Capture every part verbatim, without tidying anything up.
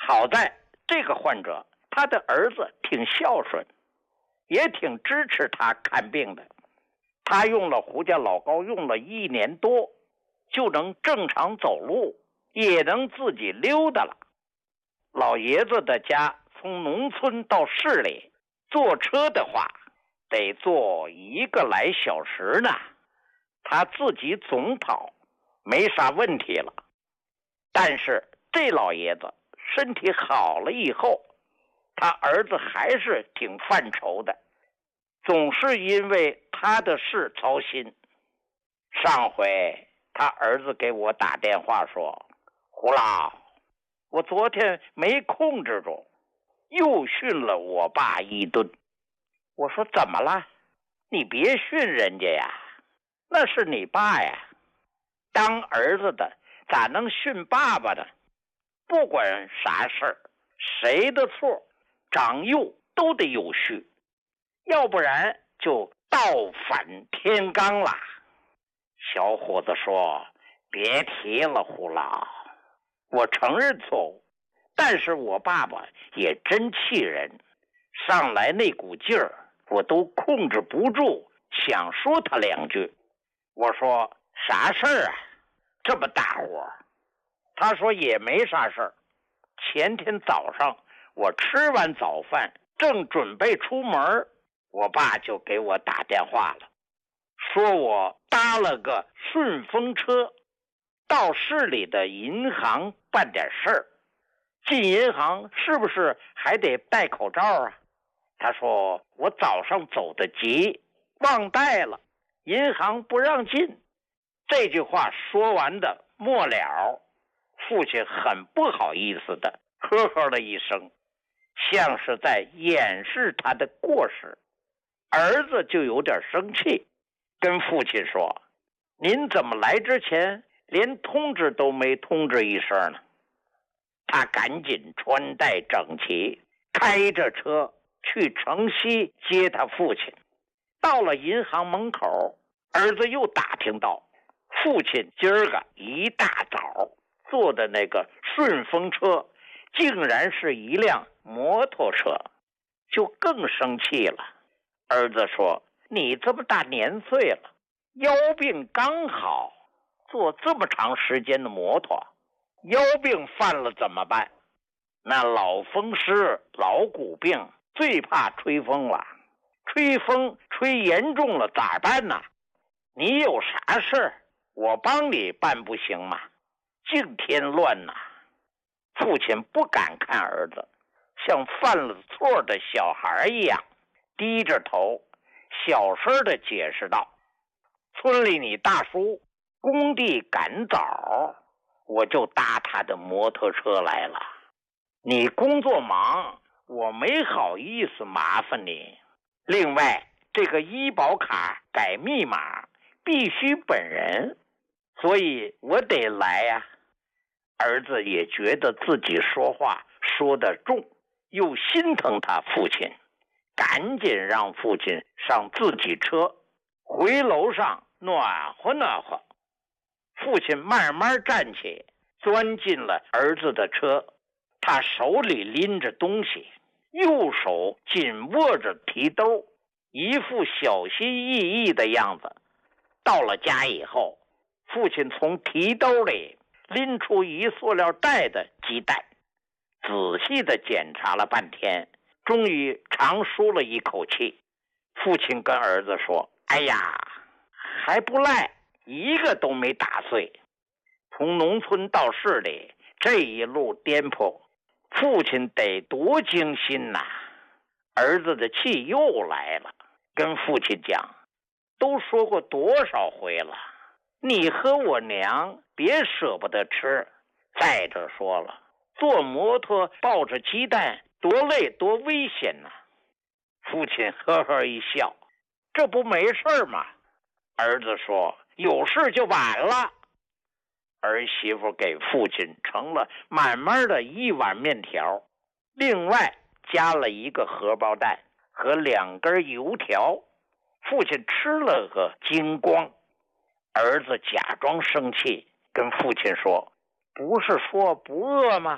好在这个患者他的儿子挺孝顺，也挺支持他看病的。他用了胡家老膏用了一年多，就能正常走路，也能自己溜达了。老爷子的家从农村到市里坐车的话得坐一个来小时呢，他自己总跑没啥问题了。但是这老爷子身体好了以后，他儿子还是挺犯愁的，总是因为他的事操心。上回他儿子给我打电话说，胡老，我昨天没控制住，又训了我爸一顿。我说怎么了？你别训人家呀，那是你爸呀，当儿子的咋能训爸爸呢？不管啥事儿，谁的错，长幼都得有序，要不然就倒反天罡了。小伙子说，别提了胡老，我承认错误，但是我爸爸也真气人，上来那股劲儿我都控制不住，想说他两句。我说啥事儿啊，这么大火？他说也没啥事儿。前天早上我吃完早饭正准备出门，我爸就给我打电话了，说我搭了个顺风车到市里的银行办点事儿。进银行是不是还得戴口罩啊？他说我早上走得急，忘带了，银行不让进。这句话说完的末了，父亲很不好意思的呵呵了一声，像是在掩饰他的过失。儿子就有点生气，跟父亲说，您怎么来之前连通知都没通知一声呢？他赶紧穿戴整齐，开着车去城西接他父亲。到了银行门口，儿子又打听到父亲今儿个一大早坐的那个顺风车竟然是一辆摩托车，就更生气了。儿子说，你这么大年岁了，腰病刚好，坐这么长时间的摩托，腰病犯了怎么办？那老风湿老骨病最怕吹风了，吹风吹严重了咋办呢？你有啥事我帮你办不行吗？净添乱呐！父亲不敢看儿子，像犯了错的小孩一样，低着头小声的解释道，村里你大叔工地赶早，我就搭他的摩托车来了，你工作忙，我没好意思麻烦你。另外这个医保卡改密码必须本人，所以我得来呀、啊。儿子也觉得自己说话说得重，又心疼他父亲，赶紧让父亲上自己车，回楼上暖和暖和。父亲慢慢站起，钻进了儿子的车，他手里拎着东西，右手紧握着提兜，一副小心翼翼的样子。到了家以后，父亲从提兜里拎出一塑料袋的鸡蛋，仔细的检查了半天，终于长舒了一口气。父亲跟儿子说，哎呀，还不赖，一个都没打碎。从农村到市里这一路颠簸，父亲得多精心呐、啊！儿子的气又来了，跟父亲讲，都说过多少回了，你和我娘别舍不得吃。再者说了，坐摩托抱着鸡蛋多累多危险呐、啊！父亲呵呵一笑，这不没事吗？儿子说，有事就晚了。儿媳妇给父亲盛了满满的一碗面条，另外加了一个荷包蛋和两根油条，父亲吃了个精光。儿子假装生气，跟父亲说，不是说不饿吗？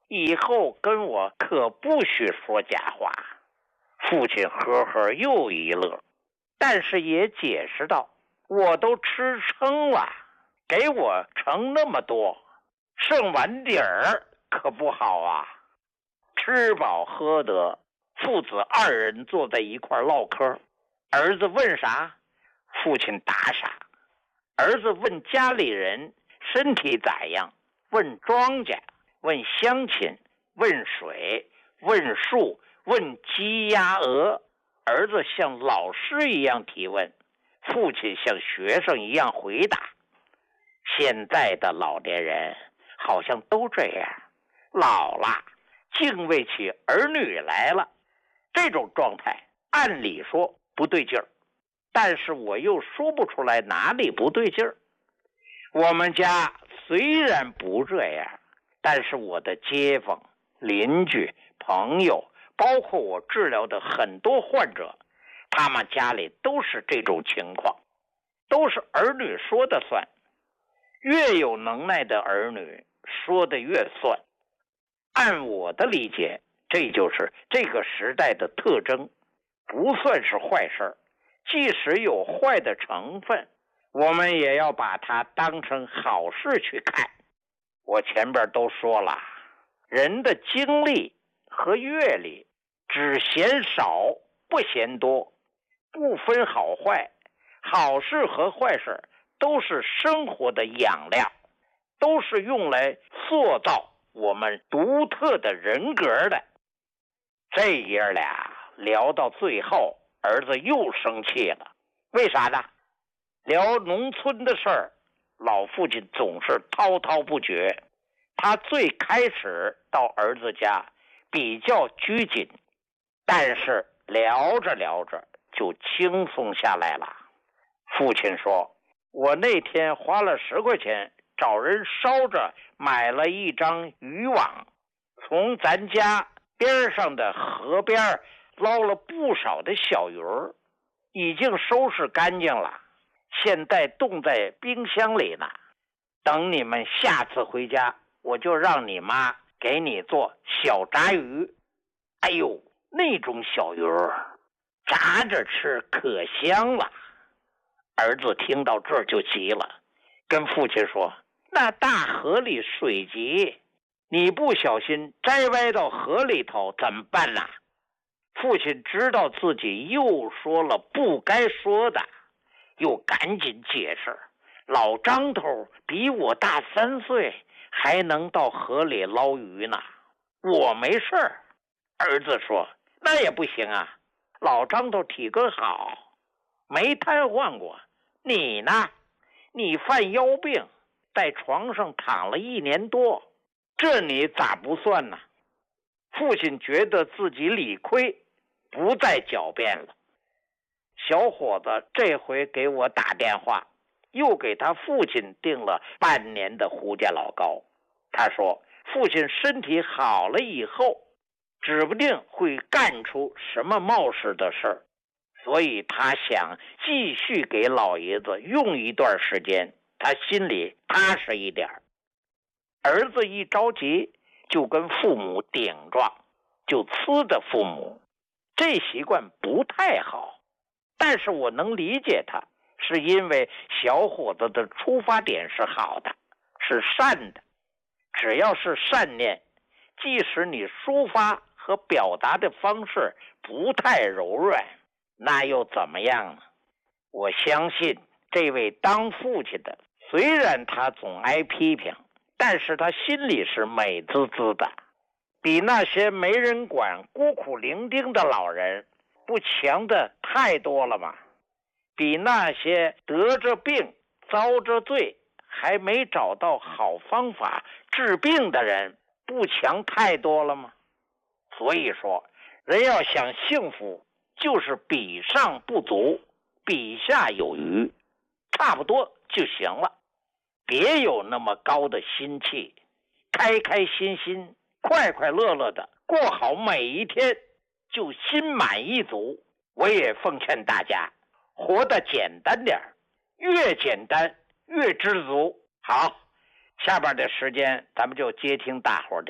以后跟我可不许说假话。父亲呵呵又一乐，但是也解释道，我都吃撑了，给我盛那么多，剩碗底儿可不好啊。吃饱喝得，父子二人坐在一块唠嗑。儿子问啥，父亲答啥。儿子问家里人身体咋样，问庄稼，问乡亲，问水，问树，问鸡鸭鹅。儿子像老师一样提问，父亲像学生一样回答。现在的老年人好像都这样，老了敬畏起儿女来了。这种状态按理说不对劲儿，但是我又说不出来哪里不对劲儿。我们家虽然不这样，但是我的街坊、邻居、朋友，包括我治疗的很多患者，他们家里都是这种情况，都是儿女说的算。越有能耐的儿女说的越算。按我的理解，这就是这个时代的特征，不算是坏事儿。即使有坏的成分，我们也要把它当成好事去看。我前边都说了，人的经历和阅历只嫌少不嫌多，不分好坏，好事和坏事都是生活的养料，都是用来塑造我们独特的人格的。这爷俩聊到最后，儿子又生气了。为啥呢？聊农村的事儿，老父亲总是滔滔不绝。他最开始到儿子家比较拘谨，但是聊着聊着就轻松下来了。父亲说，我那天花了十块钱找人烧着买了一张渔网，从咱家边上的河边捞了不少的小鱼儿，已经收拾干净了，现在冻在冰箱里呢。等你们下次回家，我就让你妈给你做小炸鱼。哎呦，那种小鱼儿炸着吃可香了。儿子听到这儿就急了，跟父亲说，那大河里水急，你不小心摘歪到河里头怎么办呢？父亲知道自己又说了不该说的，又赶紧解释，老张头比我大三岁，还能到河里捞鱼呢，我没事儿。儿子说，那也不行啊，老张头体格好，没瘫痪过，你呢？你犯腰病，在床上躺了一年多，这你咋不算呢？父亲觉得自己理亏，不再狡辩了。小伙子这回给我打电话，又给他父亲订了半年的胡家老高。他说，父亲身体好了以后，指不定会干出什么冒失的事儿，所以他想继续给老爷子用一段时间，他心里踏实一点。儿子一着急就跟父母顶撞，就呲着父母，这习惯不太好，但是我能理解他，是因为小伙子的出发点是好的，是善的。只要是善念，即使你抒发和表达的方式不太柔软，那又怎么样呢？我相信这位当父亲的，虽然他总挨批评，但是他心里是美滋滋的，比那些没人管孤苦伶仃的老人不强的太多了嘛，比那些得着病遭着罪还没找到好方法治病的人不强太多了吗？所以说，人要想幸福，就是比上不足，比下有余，差不多就行了。别有那么高的心气，开开心心，快快乐乐的过好每一天，就心满意足。我也奉劝大家，活得简单点，越简单越知足。好，下边的时间咱们就接听大伙儿的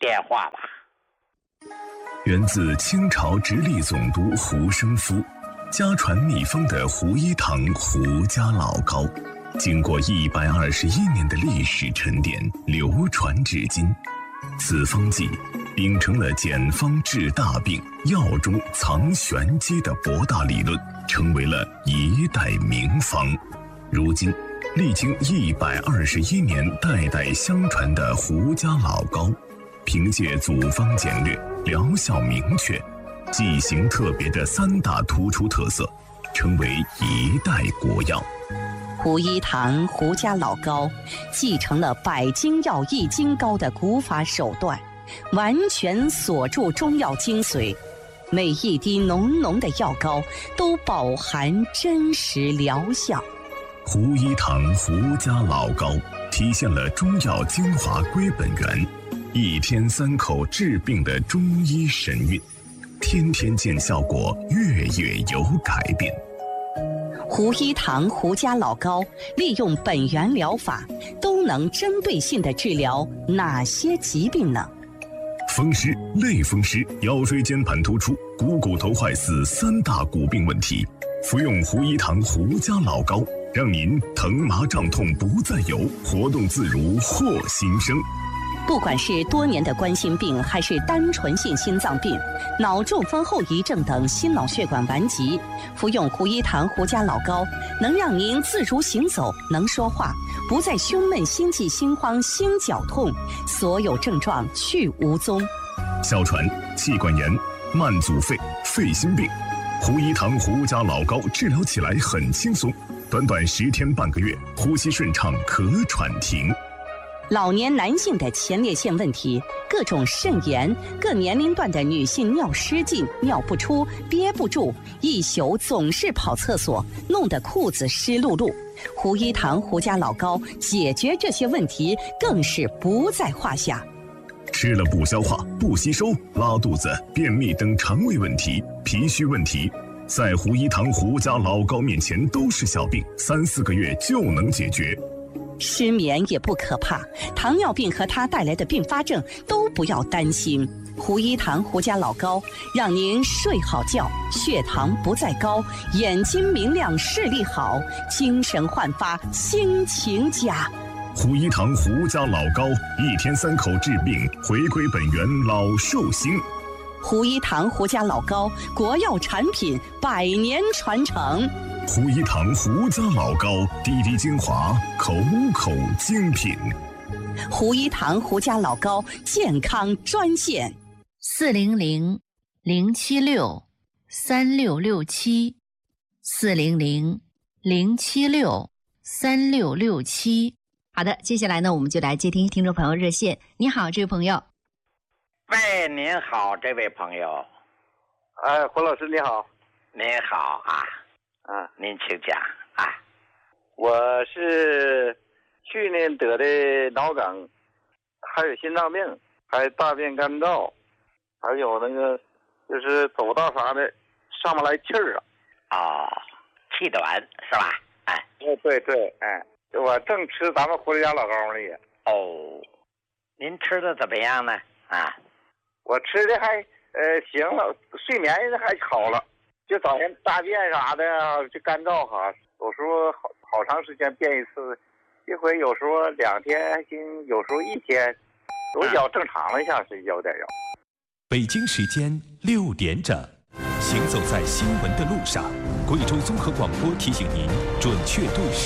电话吧。 源自清朝直隶总督胡生夫，家传秘方的胡一堂胡家老膏，经过一百二十一年的历史沉淀，流传至今。此方剂秉承了简方治大病、药中藏玄机的博大理论，成为了一代名方。如今历经一百二十一年代代相传的胡家老膏，凭借组方简略、疗效明确、剂型特别的三大突出特色，成为一代国药。 胡一堂胡家老膏继承了百金药易筋膏的古法手段，完全锁住中药精髓，每一滴浓浓的药膏都饱含真实疗效。 胡一堂胡家老膏体现了中药精华归本源，一天三口治病的中医神韵，天天见效果，月月有改变。 胡一堂胡家老膏利用本源疗法，都能针对性地治疗哪些疾病呢？ 风湿、类风湿、腰椎间盘突出、股骨头坏死三大骨病问题，服用胡一堂胡家老膏，让您疼麻胀痛不再有，活动自如获新生。 不管是多年的冠心病，还是单纯性心脏病、脑中风后遗症等心脑血管顽疾，服用胡一堂胡家老膏，能让您自如行走，能说话，不再胸闷、心悸、心慌、心绞痛，所有症状去无踪。 哮喘、气管炎、慢阻肺、肺心病，胡一堂胡家老膏治疗起来很轻松，短短十天半个月，呼吸顺畅，咳喘停。 老年男性的前列腺问题，各种肾炎，各年龄段的女性尿失禁、尿不出、憋不住，一宿总是跑厕所，弄得裤子湿漉漉。胡一堂胡家老膏解决这些问题更是不在话下。 吃了不消化、不吸收、拉肚子、便秘等肠胃问题、脾虚问题，在胡一堂胡家老膏面前都是小病，三四个月就能解决。 失眠也不可怕，糖尿病和它带来的并发症都不要担心。胡一堂胡家老膏让您睡好觉，血糖不再高，眼睛明亮，视力好，精神焕发，心情佳。 胡一堂胡家老膏，一天三口治病，回归本源，老寿星。 胡一堂胡家老膏，国药产品，百年传承。 胡一堂胡家老膏，滴滴精华，口口精品。 胡一堂胡家老膏健康专线： 四零零零七六三六六七，四零零零七六三六六七。好的，接下来呢，我们就来接听听众朋友热线。你好，这位朋友。 喂，您好，这位朋友。 哎，胡老师你好。 您好啊。 啊， 您请讲啊。 我是去年得的脑梗，还有心脏病，还有大便干燥，还有那个就是走道啥的上不来气儿啊。哦，气短是吧？哎， 哦对对，哎，我正吃咱们胡家老膏呢也。 哦，您吃的怎么样呢？啊， 我吃的还呃行了，睡眠还好了。就早上大便啥的就干燥哈，有时候好好长时间便一次，一回有时候两天还行，有时候一天，我脚正常了一下是有点有。 北京时间六点整，行走在新闻的路上，贵州综合广播提醒您准确对时。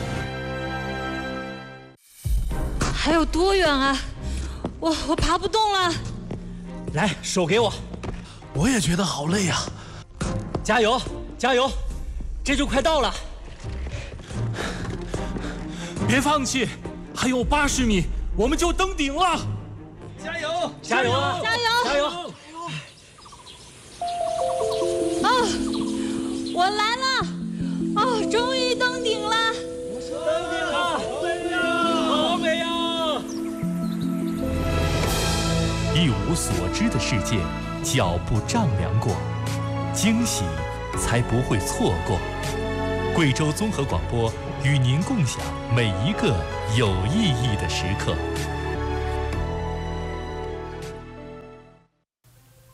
还有多远啊？我我爬不动了。 来，手给我。 我也觉得好累呀、啊。 加油，加油，这就快到了。 别放弃，还有八十米，我们就登顶了。 加油，加油， 加油， 加油！ 啊，我来了！哦，终于登顶了！ 登顶了，好美呀！ 一无所知的世界，脚步丈量过。惊喜才不会错过。贵州综合广播与您共享每一个有意义的时刻。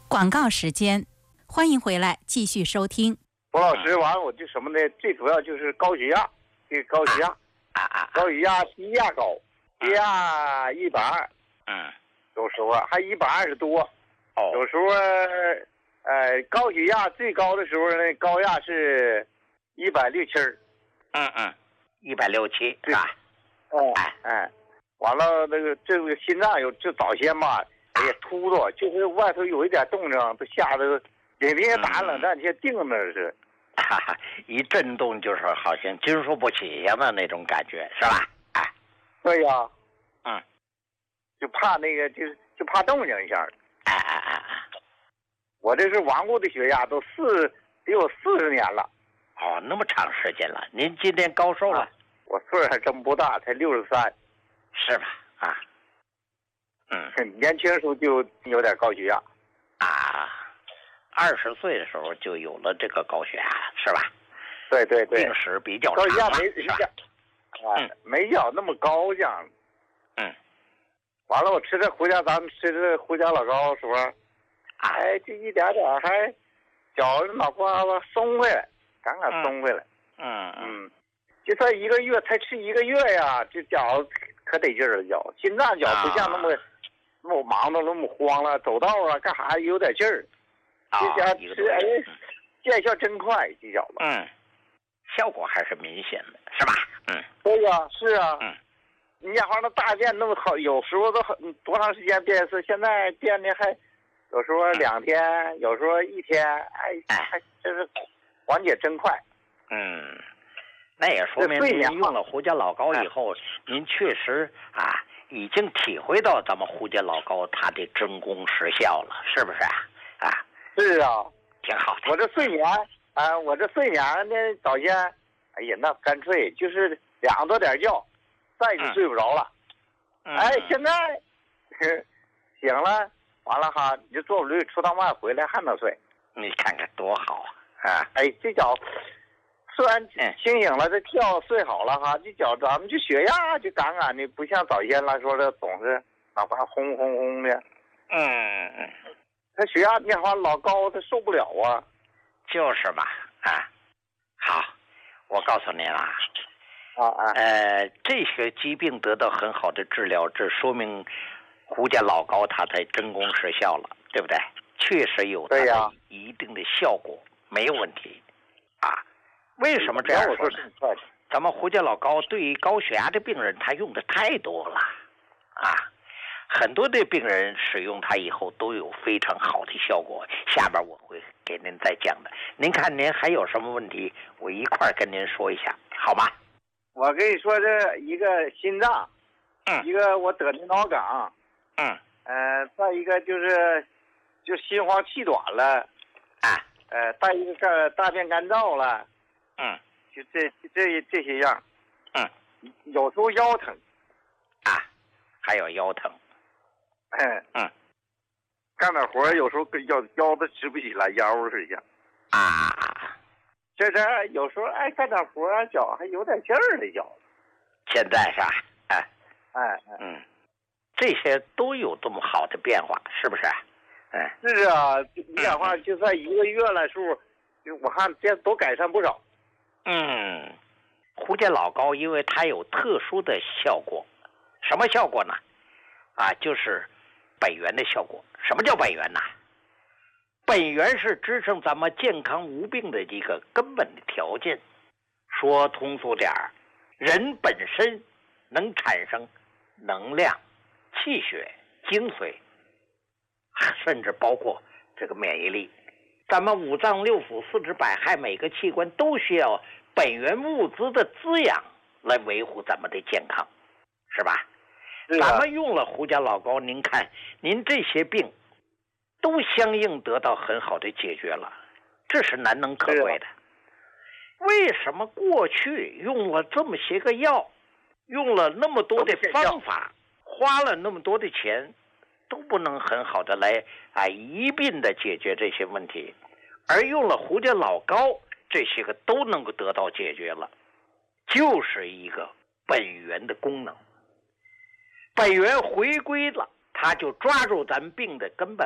广告时间，欢迎回来继续收听。 胡老师，完了我就什么呢？最主要就是高血压，这个高血压， 啊啊， 高血压低压高，低压一百二， 嗯， 有时候还一百二十多， 哦， 有时候呃高血压最高的时候呢，高压是一百六七， 嗯嗯，一百六七是吧？ 哦，哎哎，完了那个这个心脏有就早先吧，也突突，就是外头有一点动静，都吓得领兵打冷战，就定那儿是。 哈哈，一震动就是好像经受不起一样的那种感觉，是吧？哎， 对呀、啊， 嗯， 就怕那个，就就怕动静一下。 哎哎哎哎， 我这是顽固的血压，都四得有四十年了。 哦，那么长时间了。您今天高寿了？啊、 我岁数还真不大，才六十三， 是吧？啊，嗯， 年轻时候就有点高血压。 啊。二十岁的时候就有了这个高血压，是吧？ 对对对， 病史比较长， 高血压没是吧？啊，没要那么高这样。 嗯。 完了，我吃这胡椒，咱们吃这胡椒老高的时候，哎，就一点点还脚脑瓜子松回来，刚刚松回来。 嗯嗯。就算一个月才吃一个月呀，这脚可得劲儿了，脚心脏脚不像那么、啊、那么忙的那么慌了，走道啊干啥有点劲儿。 啊， 这家吃哎，见效真快，这小子。 嗯，效果还是明显的，是吧？嗯， 对呀、啊，是啊。 嗯， 你家伙那大便那么好，有时候都很多长时间便一次，现在便的还有时候两天，嗯、有时候一天，哎，还这是缓解真快。 嗯，那也说明您用了胡家老高以后，您确实啊已经体会到咱们胡家老高它的真功实效了，是不是啊？啊。 是啊， 挺好的。 我这睡眠啊，我这睡眠呢，早先，哎呀，那干脆就是两多点觉，再就睡不着了。 嗯、 哎，现在醒了，完了哈，你就坐不驴出趟外回来还能睡。 你看看多好啊！啊， 哎，这脚虽然清醒了，这觉睡好了哈，这脚咱们这血压就杠杠的，不像早先来说的总是哪怕轰轰轰的。 嗯嗯。 他血压变化老高，他受不了啊。 就是嘛，啊，好，我告诉您啊， 啊啊， 呃，这些疾病得到很好的治疗，这说明胡家老高他才真功实效了，对不对？确实有它的一定的效果，没有问题。啊，为什么这样说呢？咱们胡家老高对于高血压的病人，他用的太多了，啊。很多的病人使用它以后都有非常好的效果，下边我会给您再讲的。您看您还有什么问题，我一块跟您说一下，好吗？ 我跟你说，这一个心脏， 嗯， 一个我得的脑梗， 嗯， 呃，再一个就是就心慌气短了， 啊， 呃，再一个大便干燥了， 嗯， 就这这这些样， 嗯， 有时候腰疼， 啊，还有腰疼。 哎， 嗯， 干点活有时候跟腰腰子直不起来，腰是一样。 啊， 这是有时候哎干点活脚还有点劲儿的脚。 现在是吧？哎， 哎， 嗯，这些都有这么好的变化，是不是？哎， 是啊，你讲话就算一个月来数，我看这都改善不少。 嗯，胡家老高因为它有特殊的效果，什么效果呢？啊，就是本源的效果。什么叫本源呢？本源是支撑咱们健康无病的一个根本的条件。说通俗点儿，人本身能产生能量、气血、精髓，甚至包括这个免疫力。咱们五脏六腑、四肢百骸，每个器官都需要本源物质的滋养来维护咱们的健康，是吧？ 是啊、 咱们用了胡家老高，您看，您这些病都相应得到很好的解决了，这是难能可贵的。 啊、 为什么过去用了这么些个药，用了那么多的方法，花了那么多的钱，都不能很好的来啊一并的解决这些问题，而用了胡家老高，这些个都能够得到解决了，就是一个本源的功能。本源回归了，他就抓住咱病的根本